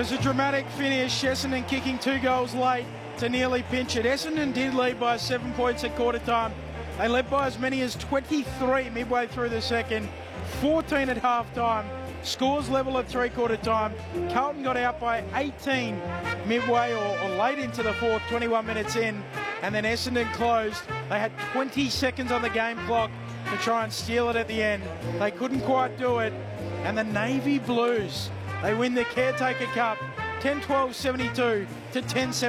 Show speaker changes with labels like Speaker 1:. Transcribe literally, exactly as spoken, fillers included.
Speaker 1: was a dramatic finish. Essendon kicking two goals late to nearly pinch it. Essendon did lead by seven points at quarter time. They led by as many as twenty-three midway through the second, fourteen at half time. Scores level at three-quarter time. Carlton got out by eighteen midway or, or late into the fourth, twenty-one minutes in, and then Essendon closed. They had twenty seconds on the game clock to try and steal it at the end. They couldn't quite do it, and the Navy Blues, they win the Caretaker Cup ten twelve seventy-two to ten seventy.